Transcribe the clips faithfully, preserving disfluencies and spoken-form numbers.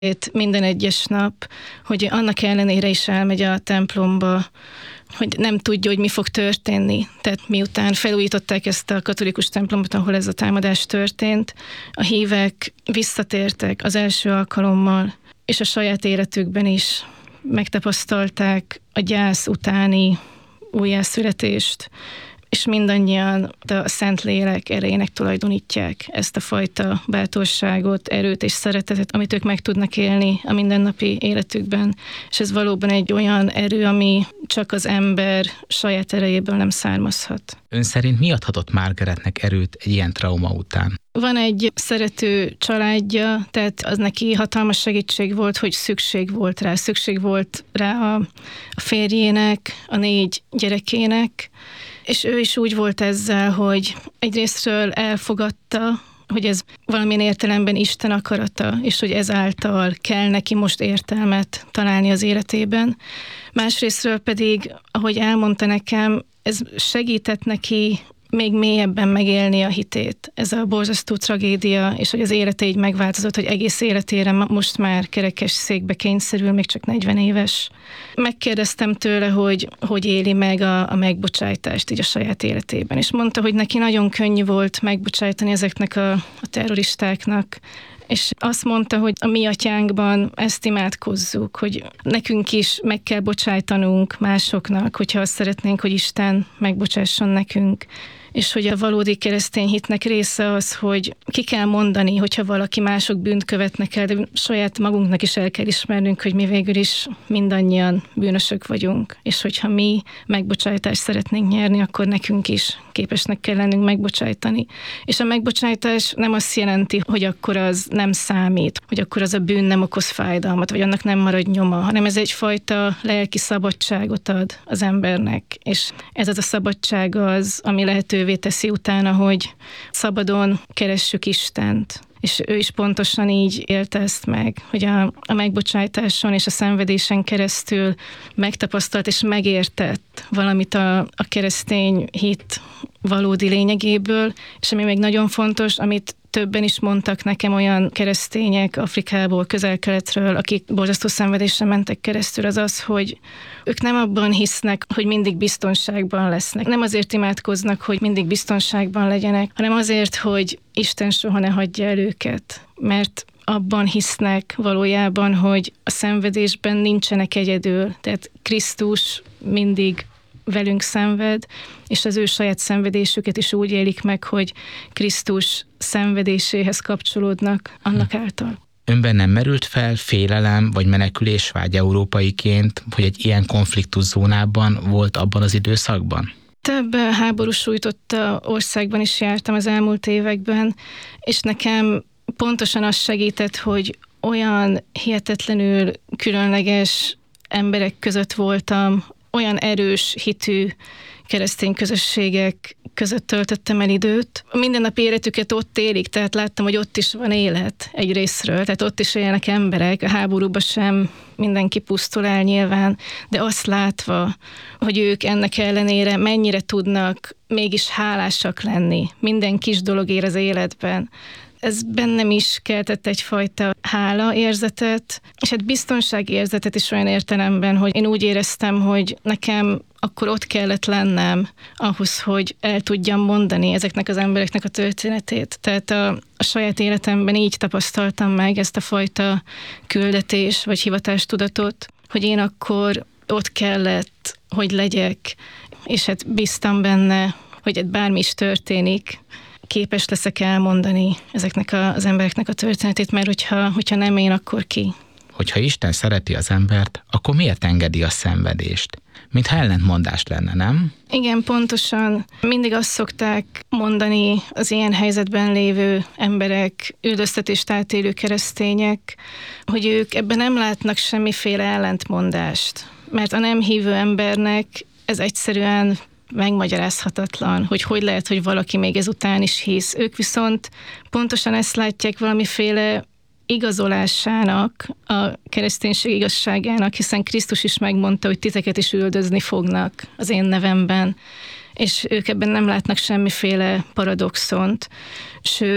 minden egyes nap, hogy annak ellenére is elmegy a templomba, hogy nem tudja, hogy mi fog történni. Tehát miután felújították ezt a katolikus templomot, ahol ez a támadás történt, a hívek visszatértek az első alkalommal, és a saját életükben is megtapasztalták a gyász utáni újjászületést, és mindannyian a Szentlélek erejének tulajdonítják ezt a fajta bátorságot, erőt és szeretetet, amit ők meg tudnak élni a mindennapi életükben. És ez valóban egy olyan erő, ami csak az ember saját erejéből nem származhat. Ön szerint mi adhatott Margaretnek erőt egy ilyen trauma után? Van egy szerető családja, tehát az neki hatalmas segítség volt, hogy szükség volt rá. Szükség volt rá a, a férjének, a négy gyerekének, és ő is úgy volt ezzel, hogy egyrésztről elfogadta, hogy ez valamilyen értelemben Isten akarata, és hogy ezáltal kell neki most értelmet találni az életében. Másrésztről pedig, ahogy elmondta nekem, ez segített neki még mélyebben megélni a hitét. Ez a borzasztó tragédia, és hogy az élete így megváltozott, hogy egész életére most már kerekes székbe kényszerül, még csak negyven éves. Megkérdeztem tőle, hogy hogy éli meg a, a megbocsájtást így a saját életében, és mondta, hogy neki nagyon könnyű volt megbocsájtani ezeknek a, a terroristáknak, és azt mondta, hogy a mi atyánkban ezt imádkozzuk, hogy nekünk is meg kell bocsájtanunk másoknak, hogyha azt szeretnénk, hogy Isten megbocsásson nekünk. És hogy a valódi keresztény hitnek része az, hogy ki kell mondani, hogyha valaki mások bűnt követnek el, de saját magunknak is el kell ismernünk, hogy mi végül is mindannyian bűnösök vagyunk. És hogyha mi megbocsájtást szeretnénk nyerni, akkor nekünk is képesnek kell lennünk megbocsájtani. És a megbocsájtás nem azt jelenti, hogy akkor az nem számít, hogy akkor az a bűn nem okoz fájdalmat, vagy annak nem marad nyoma, hanem ez egyfajta lelki szabadságot ad az embernek. És ez az a szabadság az, ami lehetővé teszi utána, hogy szabadon keressük Istent. És ő is pontosan így élte ezt meg, hogy a, a megbocsájtáson és a szenvedésen keresztül megtapasztalt és megértett valamit a, a keresztény hit valódi lényegéből, és ami még nagyon fontos, amit többen is mondtak nekem, olyan keresztények Afrikából, Közel-Keletről, akik borzasztó szenvedésre mentek keresztül, az az, hogy ők nem abban hisznek, hogy mindig biztonságban lesznek. Nem azért imádkoznak, hogy mindig biztonságban legyenek, hanem azért, hogy Isten soha ne hagyja el őket. Mert abban hisznek valójában, hogy a szenvedésben nincsenek egyedül. Tehát Krisztus mindig velünk szenved, és az ő saját szenvedésüket is úgy élik meg, hogy Krisztus szenvedéséhez kapcsolódnak annak által. Önben nem merült fel félelem vagy menekülésvágy európaiként, hogy egy ilyen konfliktuszónában volt abban az időszakban? Több háború sújtotta országban is jártam az elmúlt években, és nekem pontosan az segített, hogy olyan hihetetlenül különleges emberek között voltam, olyan erős hitű keresztény közösségek között töltöttem el időt. A mindennapi életüket ott élik, tehát láttam, hogy ott is van élet egy részről, tehát ott is élnek emberek, a háborúban sem mindenki pusztul el nyilván, de azt látva, hogy ők ennek ellenére mennyire tudnak mégis hálásak lenni minden kis dologért az életben. Ez bennem is keltett egyfajta hála érzetet, és hát biztonságérzetet is olyan értelemben, hogy én úgy éreztem, hogy nekem akkor ott kellett lennem ahhoz, hogy el tudjam mondani ezeknek az embereknek a történetét. Tehát a, a saját életemben így tapasztaltam meg ezt a fajta küldetés vagy hivatástudatot, hogy én akkor ott kellett, hogy legyek, és hát bíztam benne, hogy hát bármi is történik, képes leszek elmondani ezeknek az embereknek a történetét, mert hogyha, hogyha nem én, akkor ki? Hogyha Isten szereti az embert, akkor miért engedi a szenvedést? Mintha ellentmondás lenne, nem? Igen, pontosan. Mindig azt szokták mondani az ilyen helyzetben lévő emberek, üldöztetést átélő keresztények, hogy ők ebben nem látnak semmiféle ellentmondást. Mert a nem hívő embernek ez egyszerűen megmagyarázhatatlan, hogy hogy lehet, hogy valaki még ezután is hisz. Ők viszont pontosan ezt látják valamiféle igazolásának, a kereszténység igazságának, hiszen Krisztus is megmondta, hogy titeket is üldözni fognak az én nevemben, és ők ebben nem látnak semmiféle paradoxont, sőt,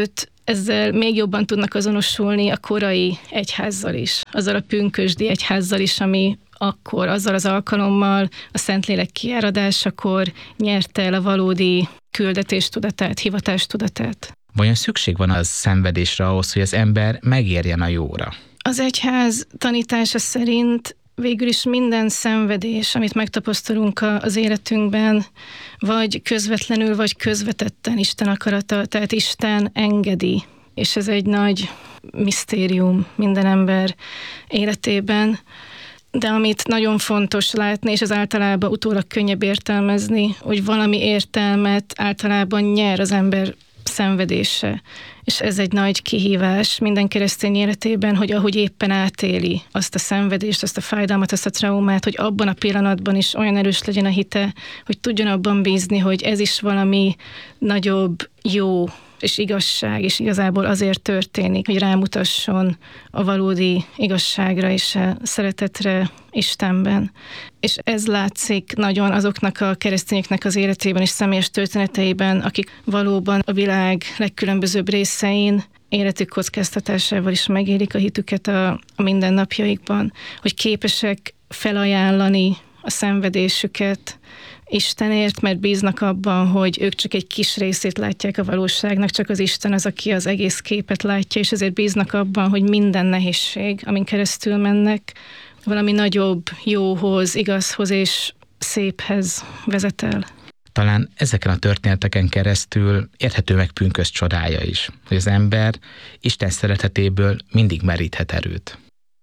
ezzel még jobban tudnak azonosulni a korai egyházzal is, azzal a pünkösdi egyházzal is, ami akkor, azzal az alkalommal a Szentlélek kiáradásakor nyerte el a valódi küldetéstudatát, hivatástudatát. Vajon szükség van az szenvedésre ahhoz, hogy az ember megérjen a jóra? Az egyház tanítása szerint végül is minden szenvedés, amit megtapasztalunk az életünkben, vagy közvetlenül, vagy közvetetten Isten akarata, tehát Isten engedi. És ez egy nagy misztérium minden ember életében. De amit nagyon fontos látni, és ez általában utólag könnyebb értelmezni, hogy valami értelmet általában nyer az ember szenvedése. És ez egy nagy kihívás minden keresztény életében, hogy ahogy éppen átéli azt a szenvedést, azt a fájdalmat, azt a traumát, hogy abban a pillanatban is olyan erős legyen a hite, hogy tudjon abban bízni, hogy ez is valami nagyobb, jó és igazság, és igazából azért történik, hogy rámutasson a valódi igazságra és a szeretetre Istenben. És ez látszik nagyon azoknak a keresztényeknek az életében és személyes történeteiben, akik valóban a világ legkülönbözőbb részein életük kockáztatásával is megélik a hitüket a, a mindennapjaikban, hogy képesek felajánlani a szenvedésüket Istenért, mert bíznak abban, hogy ők csak egy kis részét látják a valóságnak, csak az Isten az, aki az egész képet látja, és ezért bíznak abban, hogy minden nehézség, amin keresztül mennek, valami nagyobb, jóhoz, igazhoz és széphez vezet el. Talán ezeken a történeteken keresztül érthető meg pünkösd csodája is, hogy az ember Isten szeretetéből mindig meríthet erőt.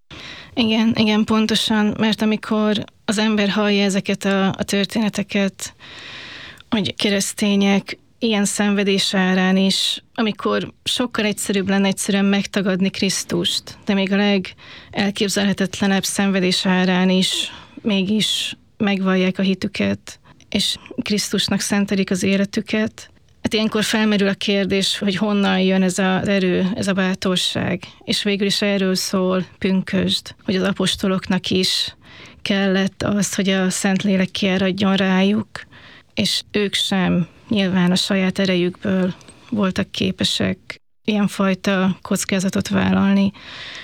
Igen, igen, pontosan, mert amikor az ember hallja ezeket a, a történeteket, hogy keresztények ilyen szenvedés árán is, amikor sokkal egyszerűbb lenne egyszerűen megtagadni Krisztust, de még a legelképzelhetetlenebb szenvedés árán is mégis megvallják a hitüket, és Krisztusnak szentelik az életüket. Hát ilyenkor felmerül a kérdés, hogy honnan jön ez az erő, ez a bátorság. És végül is erről szól pünkösd, hogy az apostoloknak is kellett az, hogy a Szentlélek kiáradjon rájuk, és ők sem nyilván a saját erejükből voltak képesek ilyenfajta kockázatot vállalni,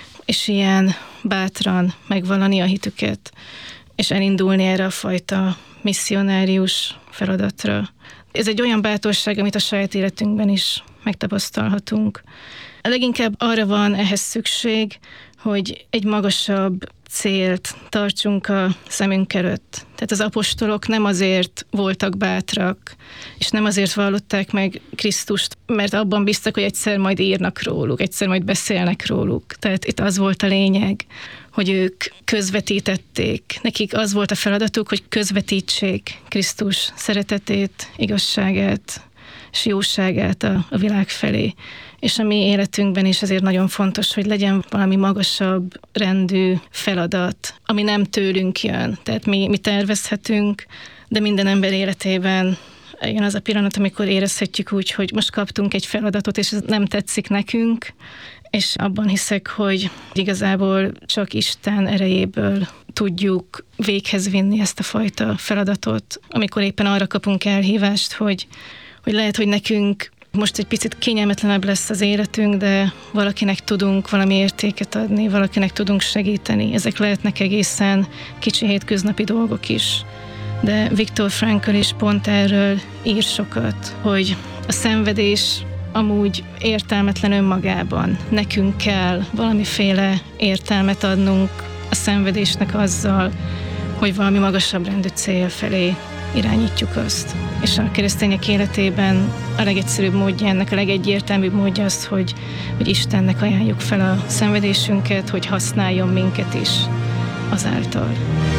és ilyen bátran megvallani a hitüket, és elindulni erre a fajta misszionárius feladatra. Ez egy olyan bátorság, amit a saját életünkben is megtapasztalhatunk. Leginkább arra van ehhez szükség, hogy egy magasabb célt tartsunk a szemünk előtt. Tehát az apostolok nem azért voltak bátrak, és nem azért vallották meg Krisztust, mert abban bíztak, hogy egyszer majd írnak róluk, egyszer majd beszélnek róluk. Tehát itt az volt a lényeg, hogy ők közvetítették. Nekik az volt a feladatuk, hogy közvetítsék Krisztus szeretetét, igazságát és jóságát a, a világ felé. És a mi életünkben is ezért nagyon fontos, hogy legyen valami magasabb rendű feladat, ami nem tőlünk jön. Tehát mi, mi tervezhetünk, de minden ember életében jön az a pillanat, amikor érezhetjük úgy, hogy most kaptunk egy feladatot, és ez nem tetszik nekünk, és abban hiszek, hogy igazából csak Isten erejéből tudjuk véghez vinni ezt a fajta feladatot, amikor éppen arra kapunk elhívást, hogy, hogy lehet, hogy nekünk most egy picit kényelmetlenebb lesz az életünk, de valakinek tudunk valami értéket adni, valakinek tudunk segíteni. Ezek lehetnek egészen kicsi hétköznapi dolgok is. De Viktor Frankl is pont erről ír sokat, hogy a szenvedés amúgy értelmetlen önmagában. Nekünk kell valamiféle értelmet adnunk a szenvedésnek azzal, hogy valami magasabb rendű cél felé irányítjuk azt. És a keresztények életében a legegyszerűbb módja ennek, a legegyértelműbb módja az, hogy, hogy Istennek ajánljuk fel a szenvedésünket, hogy használjon minket is azáltal.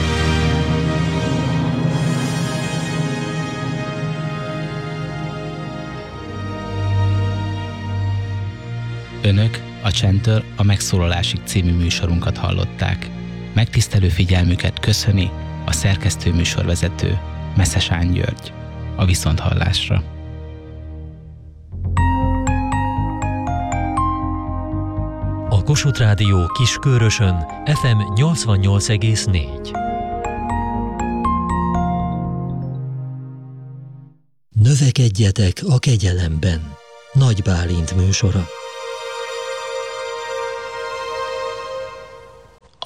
Önök a Csendtől a Megszólalásig című műsorunkat hallották. Megtisztelő figyelmüket köszöni a szerkesztő műsorvezető Meszesán György. A viszonthallásra. A Kossuth Rádió Kiskörösön ef em nyolcvannyolc egész négy. Növekedjetek a kegyelemben. Nagy Bálint műsora.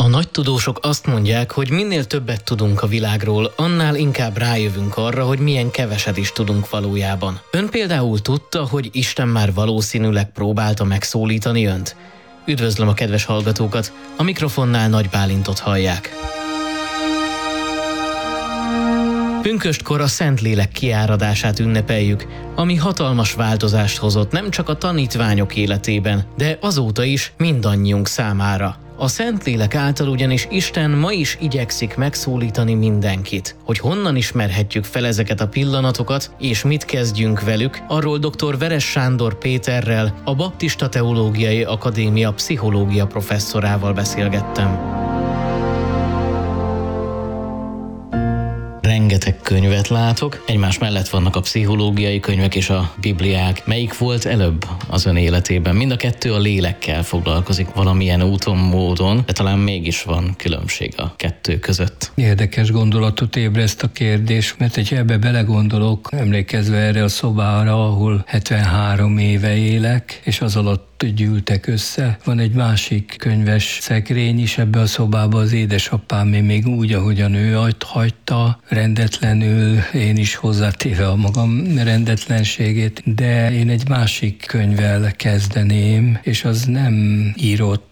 A nagy tudósok azt mondják, hogy minél többet tudunk a világról, annál inkább rájövünk arra, hogy milyen keveset is tudunk valójában. Ön például tudta, hogy Isten már valószínűleg próbálta megszólítani önt? Üdvözlöm a kedves hallgatókat, a mikrofonnál Nagy Bálintot hallják. Pünköstkor a Szentlélek kiáradását ünnepeljük, ami hatalmas változást hozott nem csak a tanítványok életében, de azóta is mindannyiunk számára. A Szentlélek által ugyanis Isten ma is igyekszik megszólítani mindenkit. Hogy honnan ismerhetjük fel ezeket a pillanatokat, és mit kezdjünk velük, arról dr. Veres Sándor Péterrel, a Baptista Teológiai Akadémia pszichológia professzorával beszélgettem. Rengeteg könyvet látok, egymás mellett vannak a pszichológiai könyvek és a bibliák. Melyik volt előbb az ön életében? Mind a kettő a lélekkel foglalkozik valamilyen úton, módon, de talán mégis van különbség a kettő között. Érdekes gondolatot ébreszt a kérdés, mert hogyha ebbe belegondolok, emlékezve erre a szobára, ahol hetvenhárom éve élek, és az alatt gyűltek össze. Van egy másik könyves szekrény is ebbe a szobába, az édesapám még úgy, ahogyan ő hagyta, rendetlenül, én is hozzátéve a magam rendetlenségét, de én egy másik könyvvel kezdeném, és az nem írott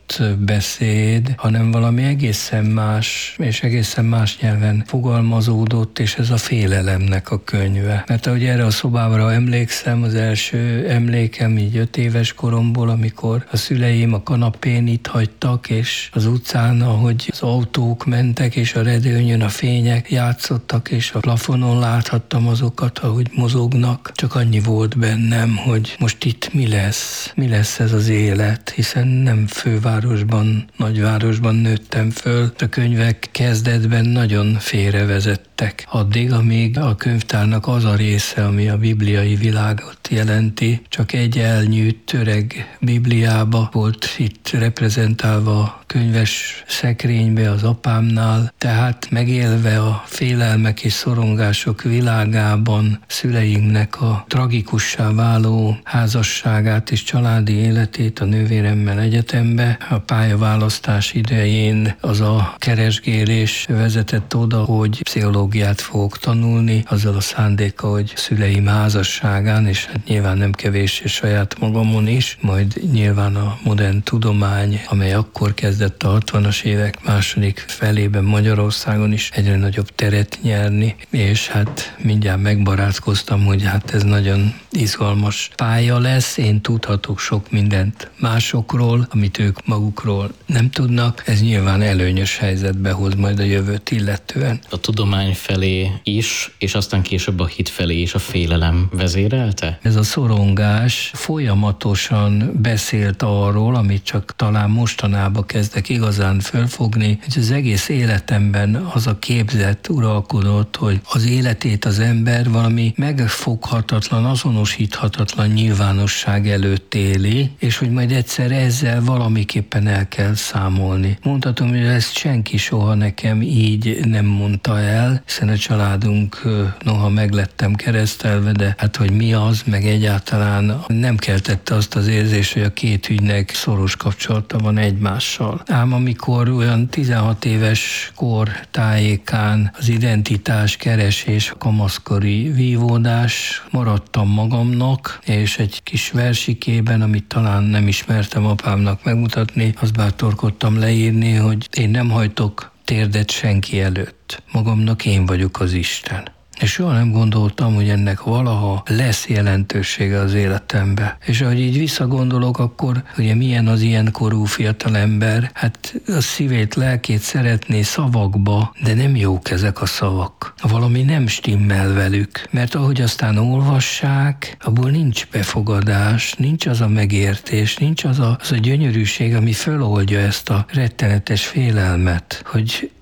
beszéd, hanem valami egészen más, és egészen más nyelven fogalmazódott, és ez a félelemnek a könyve. Mert ahogy erre a szobára emlékszem, az első emlékem így öt éves koromból, amikor a szüleim a kanapén itt hagytak, és az utcán, ahogy az autók mentek, és a redőnyön a fények játszottak, és a plafonon láthattam azokat, ahogy mozognak. Csak annyi volt bennem, hogy most itt mi lesz? Mi lesz ez az élet? Hiszen nem fővárosban, nagyvárosban nőttem föl. A könyvek kezdetben nagyon félrevezettek. Addig, amíg a könyvtárnak az a része, ami a bibliai világot jelenti, csak egy elnyűjt öreg Bibliába volt itt reprezentálva a könyves szekrénybe az apámnál, tehát megélve a félelmek és szorongások világában szüleimnek a tragikussá váló házasságát és családi életét a nővéremmel egyetembe, a pályaválasztás idején az a keresgélés vezetett oda, hogy pszichológiát fogok tanulni, azzal a szándéka, hogy szüleim házasságán, és hát nyilván nem kevés és saját magamon is, majd nyilván a modern tudomány, amely akkor kezdett a hatvanas évek második felében Magyarországon is egyre nagyobb teret nyerni, és hát mindjárt megbarátkoztam, hogy hát ez nagyon izgalmas pálya lesz, én tudhatok sok mindent másokról, amit ők magukról nem tudnak, ez nyilván előnyös helyzetbe hoz majd a jövőt illetően. A tudomány felé is, és aztán később a hit felé is a félelem vezérelte? Ez a szorongás folyamatosan beszélt arról, amit csak talán mostanában kezdek igazán fölfogni, hogy az egész életemben az a képzet uralkodott, hogy az életét az ember valami megfoghatatlan, azonosíthatatlan nyilvánosság előtt éli, és hogy majd egyszer ezzel valamiképpen el kell számolni. Mondhatom, hogy ezt senki soha nekem így nem mondta el, hiszen a családunk noha meglettem keresztelve, de hát hogy mi az, meg egyáltalán nem keltette azt az érzést, hogy a két ügynek szoros kapcsolata van egymással. Ám amikor olyan tizenhat éves kor tájékán az identitás keresés, kamaszkori vívódás, maradtam magamnak, és egy kis versikében, amit talán nem ismertem apámnak megmutatni, azt bátorkodtam leírni, hogy én nem hajtok térdet senki előtt. Magamnak én vagyok az Isten. És soha nem gondoltam, hogy ennek valaha lesz jelentősége az életembe. És ahogy így visszagondolok, akkor ugye milyen az ilyen korú fiatalember, hát a szívét, lelkét szeretné szavakba, de nem jók ezek a szavak. Valami nem stimmel velük, mert ahogy aztán olvassák, abból nincs befogadás, nincs az a megértés, nincs az a, az a gyönyörűség, ami föloldja ezt a rettenetes félelmet, hogy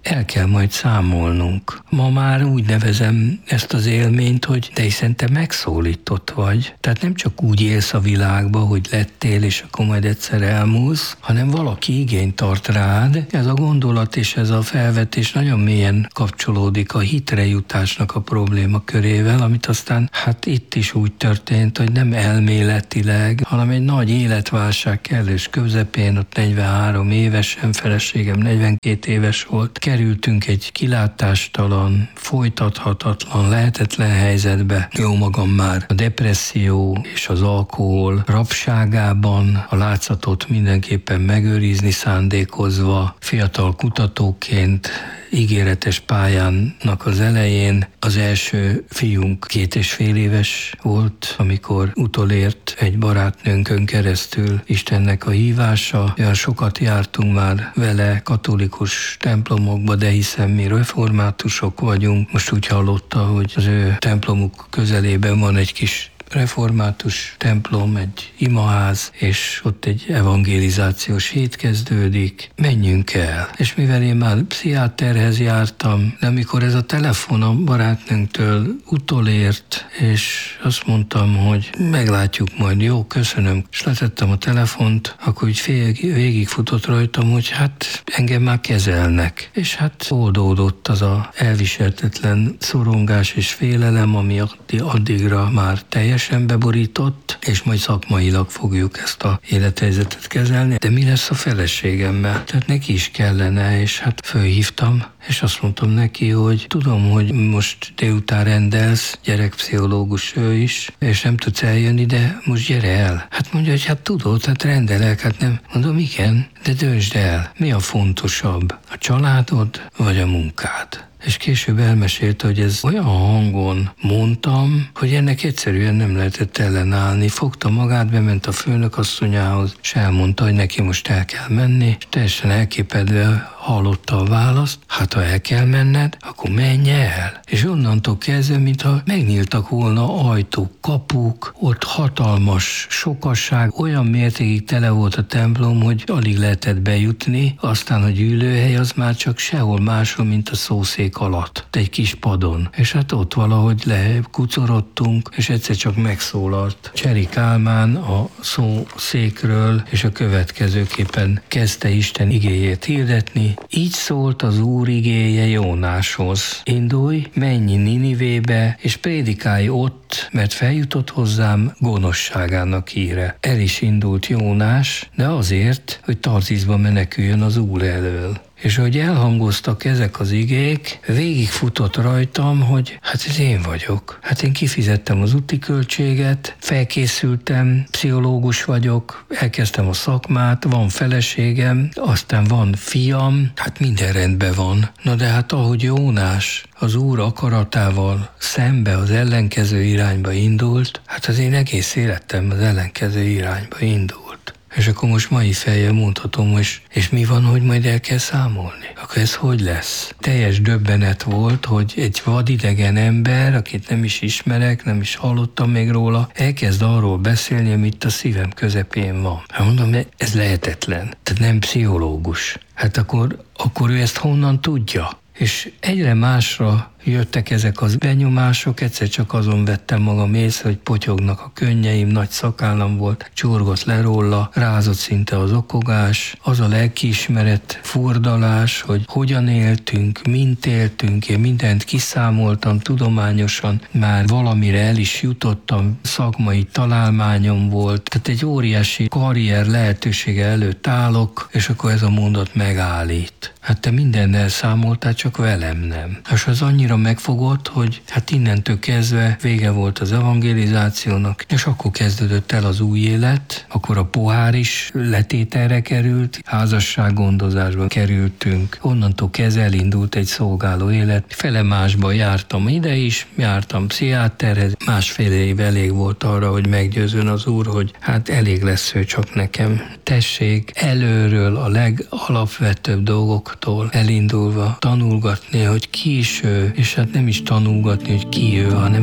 el kell majd számolnunk. Ma már úgy nevezem ezt az élményt, hogy de hiszen te megszólított vagy. Tehát nem csak úgy élsz a világba, hogy lettél, és akkor majd egyszer elmúlsz, hanem valaki igényt tart rád. Ez a gondolat és ez a felvetés nagyon mélyen kapcsolódik a hitre jutásnak a probléma körével, amit aztán hát itt is úgy történt, hogy nem elméletileg, hanem egy nagy életválság kellős közepén, ott negyvenhárom évesen, feleségem negyvenkét éves volt, kerültünk egy kilátástalan, folytathatatlan, lehetetlen helyzetbe. Jó magam már a depresszió és az alkohol rabságában a látszatot mindenképpen megőrizni szándékozva, fiatal kutatóként, ígéretes pályának az elején az első fiunk két és fél éves volt, amikor utolért egy barátnőnkön keresztül Istennek a hívása. Olyan sokat jártunk már vele katolikus templomokba, de hiszen mi reformátusok vagyunk. Most úgy hallotta, hogy az ő templomuk közelében van egy kis református templom, egy imaház, és ott egy evangelizációs hét kezdődik, menjünk el. És mivel én már pszichiáterhez jártam, de amikor ez a telefon a barátnőnktől utolért, és azt mondtam, hogy meglátjuk majd, jó, köszönöm, és letettem a telefont, akkor úgy fél, végigfutott rajtam, hogy hát engem már kezelnek. És hát oldódott az a elviselhetetlen szorongás és félelem, ami addigra már teljes beborított, és majd szakmailag fogjuk ezt a élethelyzetet kezelni. De mi lesz a feleségemmel? Tehát neki is kellene, és hát fölhívtam, és azt mondtam neki, hogy tudom, hogy most délután rendelsz, gyerekpszichológus ő is, és nem tudsz eljönni, de most gyere el. Hát mondja, hogy hát tudod, hát rendelek, hát nem. Mondom, igen, de döntsd el, mi a fontosabb, a családod vagy a munkád? És később elmesélte, hogy ez olyan hangon mondtam, hogy ennek egyszerűen nem lehetett ellenállni. Fogta magát, bement a főnökasszonyához, és elmondta, hogy neki most el kell menni, és teljesen elképedve hallotta a választ, hát ha el kell menned, akkor menj el. És onnantól kezdve, mintha megnyíltak volna ajtók, kapuk, ott hatalmas sokasság, olyan mértékig tele volt a templom, hogy alig lehetett bejutni, aztán a gyűlőhely az már csak sehol máshol, mint a szószék alatt, egy kis padon. És hát ott valahogy lekucorodtunk, és egyszer csak megszólalt Cseri Kálmán a szószékről, és a következőképpen kezdte Isten igéjét hirdetni. Így szólt az Úr igéje Jónáshoz. Indulj, menj Ninivébe, és prédikálj ott, mert feljutott hozzám gonoszságának híre. El is indult Jónás, de azért, hogy Tarziszba meneküljön az Úr elől. És ahogy elhangoztak ezek az igék, végigfutott rajtam, hogy hát ez én vagyok. Hát én kifizettem az úti költséget, felkészültem, pszichológus vagyok, elkezdtem a szakmát, van feleségem, aztán van fiam, hát minden rendben van. Na de hát ahogy Jónás az Úr akaratával szembe az ellenkező irányba indult, hát az én egész életem az ellenkező irányba indult. És akkor most mai fejjel mondhatom, és, és mi van, hogy majd el kell számolni? Akkor ez hogy lesz? Teljes döbbenet volt, hogy egy vadidegen ember, akit nem is ismerek, nem is hallottam még róla, elkezd arról beszélni, amit a szívem közepén van. Hát mondom, ez lehetetlen. Tehát nem pszichológus. Hát akkor, akkor ő ezt honnan tudja? És egyre másra jöttek ezek az benyomások, egyszer csak azon vettem magam észre, hogy potyognak a könnyeim, nagy szakállam volt, csorgott le róla, rázott szinte az okogás, az a lelkiismeret furdalás, hogy hogyan éltünk, mint éltünk, én mindent kiszámoltam tudományosan, már valamire el is jutottam, szakmai találmányom volt, tehát egy óriási karrier lehetősége előtt állok, és akkor ez a mondat megállít. Hát te mindennel számoltál, csak velem nem. És az annyira megfogott, hogy hát innentől kezdve vége volt az evangelizációnak, és akkor kezdődött el az új élet, akkor a pohár is letételre került, házassággondozásba kerültünk, onnantól kezdve elindult egy szolgáló élet. Fele másba jártam ide is, jártam pszichiáterhez, másfél év elég volt arra, hogy meggyőzön az Úr, hogy hát elég lesz ő csak nekem. Tessék előről a legalapvetőbb dolgoktól elindulva tanulgatni, hogy ki is ő, és hát nem is tanulgatni, hogy ki ő, hanem